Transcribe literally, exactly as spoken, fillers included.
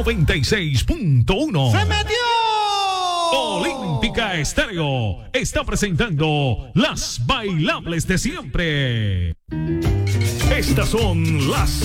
noventa y seis punto uno. ¡Se metió! Olímpica Estéreo está presentando las bailables de siempre. Estas son las